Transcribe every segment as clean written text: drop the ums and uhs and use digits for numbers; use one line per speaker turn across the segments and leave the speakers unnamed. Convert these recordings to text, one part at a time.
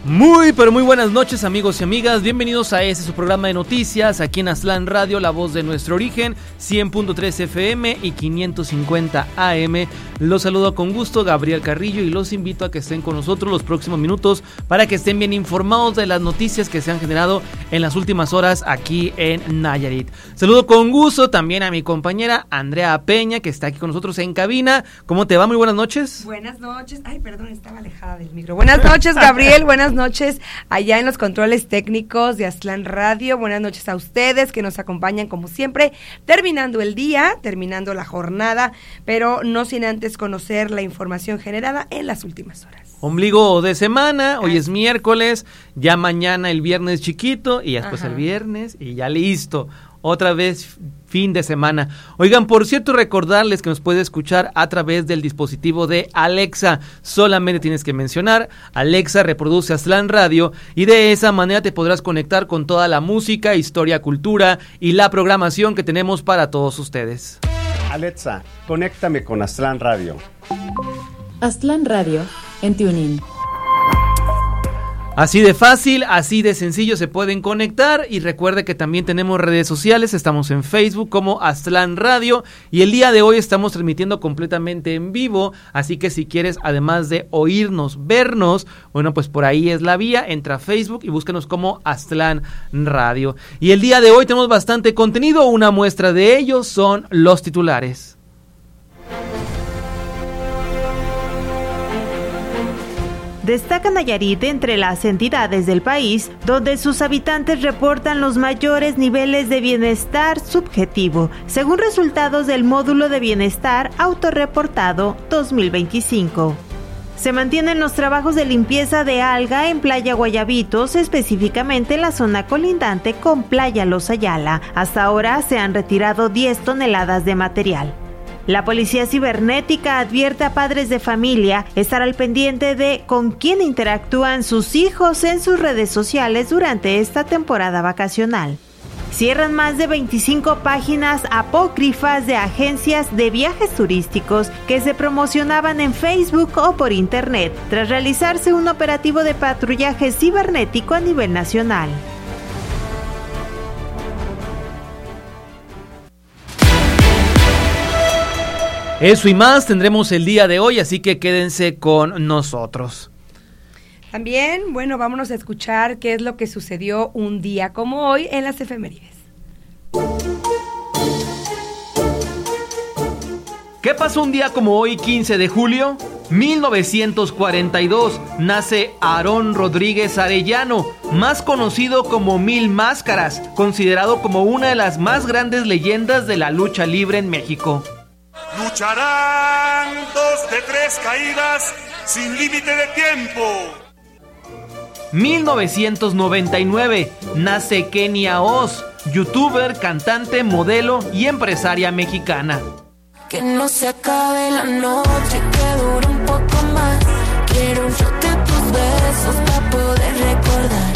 Muy, pero muy buenas noches, amigos y amigas. Bienvenidos a su programa de noticias aquí en Aztlán Radio, la voz de nuestro origen, 100.3 FM y 550 AM. Los saludo con gusto, Gabriel Carrillo, y los invito a que estén con nosotros los próximos minutos para que estén bien informados de las noticias que se han generado en las últimas horas aquí en Nayarit. Saludo con gusto también a mi compañera Andrea Peña, que está aquí con nosotros en cabina. ¿Cómo te va? Muy buenas noches.
Buenas noches. Ay, perdón, estaba alejada del micro. Buenas noches, Gabriel. Buenas noches allá en los controles técnicos de Aztlán Radio. Buenas noches a ustedes que nos acompañan como siempre, terminando el día, terminando la jornada, pero no sin antes conocer la información generada en las últimas horas.
Ombligo de semana, hoy es miércoles, ya mañana el viernes chiquito y después el viernes y ya listo. Otra vez fin de semana. Oigan, por cierto, recordarles que nos puede escuchar a través del dispositivo de Alexa. Solamente tienes que mencionar Alexa reproduce Aztlán Radio y de esa manera te podrás conectar con toda la música, historia, cultura y la programación que tenemos para todos ustedes.
Alexa, conéctame con Aztlán Radio.
Aztlán Radio en TuneIn.
Así de fácil, así de sencillo se pueden conectar y recuerde que también tenemos redes sociales, estamos en Facebook como Aztlán Radio y el día de hoy estamos transmitiendo completamente en vivo, así que si quieres, además de oírnos, vernos, bueno, pues por ahí es la vía, entra a Facebook y búscanos como Aztlán Radio. Y el día de hoy tenemos bastante contenido, una muestra de ello son los titulares.
Destaca Nayarit entre las entidades del país donde sus habitantes reportan los mayores niveles de bienestar subjetivo, según resultados del Módulo de Bienestar Autorreportado 2025. Se mantienen los trabajos de limpieza de alga en Playa Guayabitos, específicamente en la zona colindante con Playa Los Ayala. Hasta ahora se han retirado 10 toneladas de material. La Policía Cibernética advierte a padres de familia estar al pendiente de con quién interactúan sus hijos en sus redes sociales durante esta temporada vacacional. Cierran más de 25 páginas apócrifas de agencias de viajes turísticos que se promocionaban en Facebook o por internet, tras realizarse un operativo de patrullaje cibernético a nivel nacional.
Eso y más tendremos el día de hoy, así que quédense con nosotros.
También, bueno, vámonos a escuchar qué es lo que sucedió un día como hoy en las efemérides.
¿Qué pasó un día como hoy, 15 de julio? 1942, nace Aarón Rodríguez Arellano, más conocido como Mil Máscaras, considerado como una de las más grandes leyendas de la lucha libre en México.
Lucharán 2 de 3 caídas sin límite de tiempo.
1999, nace Kenia Oz, youtuber, cantante, modelo y empresaria mexicana.
Que no se acabe la noche, que dure un poco más. Quiero un shot de tus besos para poder recordar.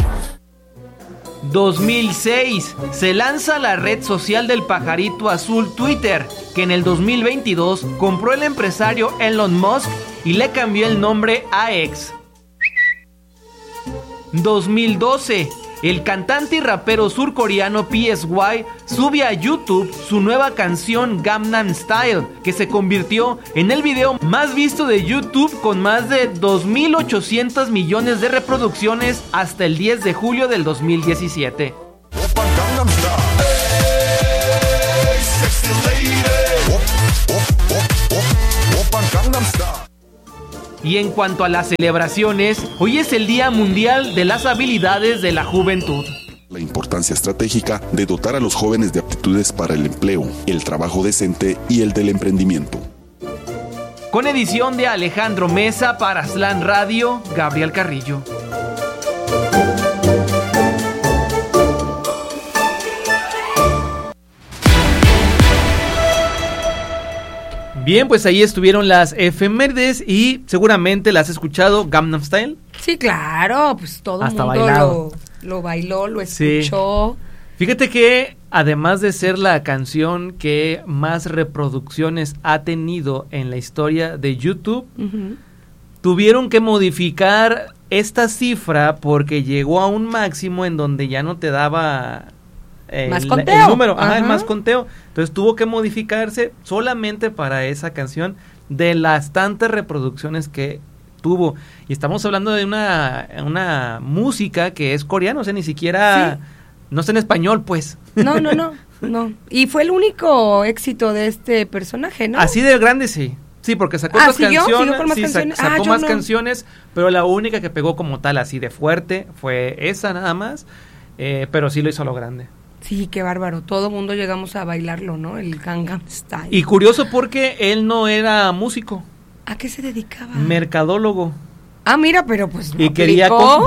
2006, se lanza la red social del pajarito azul Twitter, que en el 2022 compró el empresario Elon Musk y le cambió el nombre a X. 2012, el cantante y rapero surcoreano PSY sube a YouTube su nueva canción Gangnam Style, que se convirtió en el video más visto de YouTube con más de 2.800 millones de reproducciones hasta el 10 de julio del 2017. Y en cuanto a las celebraciones, hoy es el Día Mundial de las Habilidades de la Juventud.
La importancia estratégica de dotar a los jóvenes de aptitudes para el empleo, el trabajo decente y el del emprendimiento.
Con edición de Alejandro Mesa para Aztlán Radio, Gabriel Carrillo. Bien, pues ahí estuvieron las efemérides y seguramente las has escuchado. Gangnam Style.
Sí, claro, pues todo el mundo lo bailó, lo escuchó.
Sí. Fíjate que además de ser la canción que más reproducciones ha tenido en la historia de YouTube, tuvieron que modificar esta cifra porque llegó a un máximo en donde ya no te daba
más conteo.
El número, el más conteo. Entonces tuvo que modificarse solamente para esa canción de las tantas reproducciones que tuvo. Y estamos hablando de una música que es coreana, o sea, ni siquiera, no está en español, pues.
No. Y fue el único éxito de este personaje, ¿no?
Así de grande, sí. Sí, porque sacó otras canciones,
¿Siguió con más canciones?
Sacó más canciones, pero la única que pegó como tal, así de fuerte, fue esa nada más, pero sí lo hizo a lo grande.
Sí, qué bárbaro, todo mundo llegamos a bailarlo, ¿no? El Gangnam Style.
Y curioso porque él no era músico.
¿A qué se dedicaba?
Mercadólogo.
Ah, mira, pero pues
y quería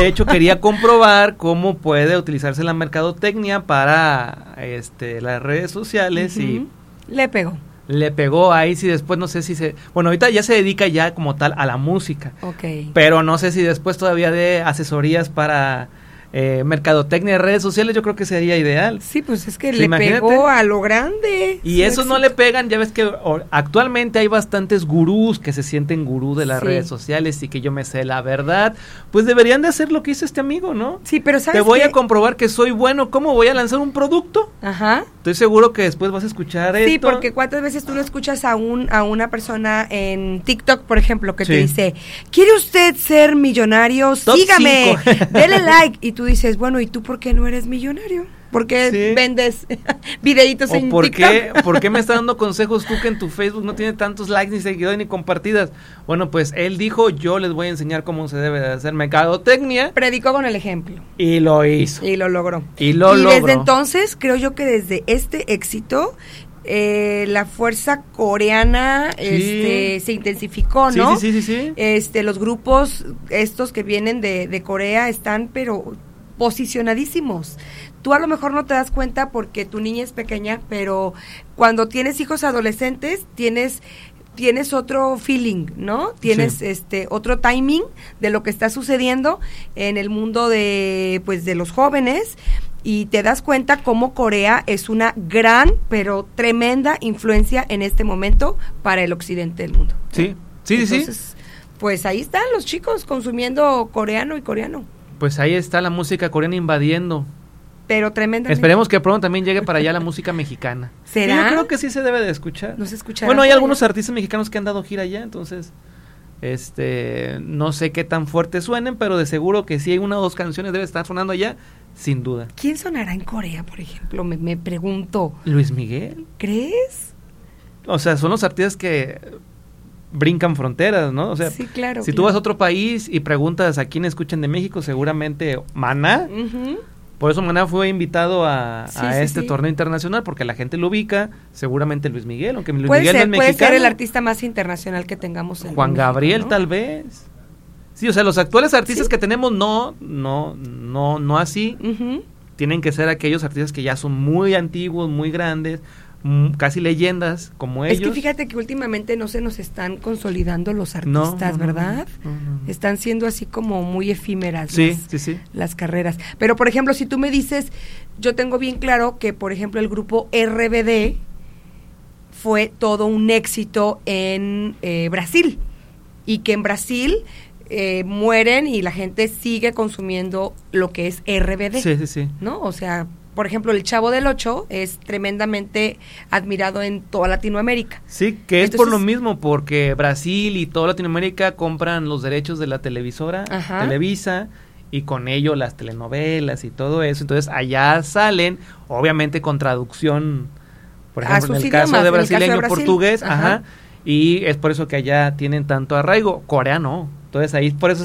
comprobar cómo puede utilizarse la mercadotecnia para las redes sociales y
le pegó
ahí. Sí, después no sé si bueno, ahorita ya se dedica ya como tal a la música.
Okay.
Pero no sé si después todavía de asesorías para mercadotecnia de redes sociales, yo creo que sería ideal.
Sí, pues es que le pegó a lo grande.
Y esos no le pegan, ya ves que actualmente hay bastantes gurús que se sienten gurú de las redes sociales y que yo me sé la verdad, pues deberían de hacer lo que hizo este amigo, ¿no?
Sí, pero ¿sabes
Te voy a comprobar que soy bueno, ¿cómo voy a lanzar un producto?
Ajá.
Estoy seguro que después vas a escuchar esto.
Sí, porque cuántas veces tú no escuchas a una persona en TikTok, por ejemplo, que te dice, ¿quiere usted ser millonario?
Top
Sígame, dele like. Y tú dices, bueno, ¿y tú por qué no eres millonario? ¿Por qué vendes videitos en TikTok?
¿Por qué me está dando consejos tú que en tu Facebook no tiene tantos likes, ni seguidores, ni compartidas? Bueno, pues él dijo, yo les voy a enseñar cómo se debe de hacer mercadotecnia.
Predicó con el ejemplo.
Y lo hizo.
Y lo logró.
Y desde
entonces, creo yo que desde este éxito, la fuerza coreana se intensificó, ¿no?
Sí.
Los grupos estos que vienen de Corea están pero posicionadísimos. Tú a lo mejor no te das cuenta porque tu niña es pequeña, pero cuando tienes hijos adolescentes tienes otro feeling, ¿no? Tienes otro timing de lo que está sucediendo en el mundo de los jóvenes. Y te das cuenta cómo Corea es una gran, pero tremenda influencia en este momento para el occidente del mundo.
Sí.
Entonces, pues ahí están los chicos consumiendo coreano.
Pues ahí está la música coreana invadiendo.
Pero tremendamente.
Esperemos que pronto también llegue para allá la música mexicana.
¿Será?
Yo creo que sí se debe de escuchar.
No se escuchará.
Bueno, hay algunos artistas mexicanos que han dado gira allá, entonces no sé qué tan fuertes suenen, pero de seguro que sí hay una o dos canciones debe estar sonando allá, sin duda.
¿Quién sonará en Corea, por ejemplo? Me pregunto.
¿Luis Miguel?
¿Crees?
O sea, son los artistas que brincan fronteras, ¿no? O sea,
sí, claro.
Si tú vas a otro país y preguntas a quién escuchan de México, seguramente Maná. Por eso Maná fue invitado a este torneo internacional, porque la gente lo ubica, seguramente Luis Miguel, aunque Luis Miguel no es mexicano.
Puede ser el artista más internacional que tengamos en
Juan
México,
Gabriel,
¿no?
tal vez. Sí, o sea, los actuales artistas que tenemos no así. Tienen que ser aquellos artistas que ya son muy antiguos, muy grandes, casi leyendas como ellos.
Es que fíjate que últimamente no se nos están consolidando los artistas, ¿verdad? No. Están siendo así como muy efímeras las carreras. Pero, por ejemplo, si tú me dices, yo tengo bien claro que, por ejemplo, el grupo RBD fue todo un éxito en Brasil, y que en Brasil mueren y la gente sigue consumiendo lo que es RBD.
Sí.
¿No? O sea, por ejemplo, el Chavo del Ocho es tremendamente admirado en toda Latinoamérica.
Sí, que es por lo mismo, porque Brasil y toda Latinoamérica compran los derechos de la televisora, Televisa, y con ello las telenovelas y todo eso. Entonces, allá salen, obviamente con traducción, por ejemplo, en el caso de brasileño, portugués, y es por eso que allá tienen tanto arraigo. Corea no. Entonces, ahí por eso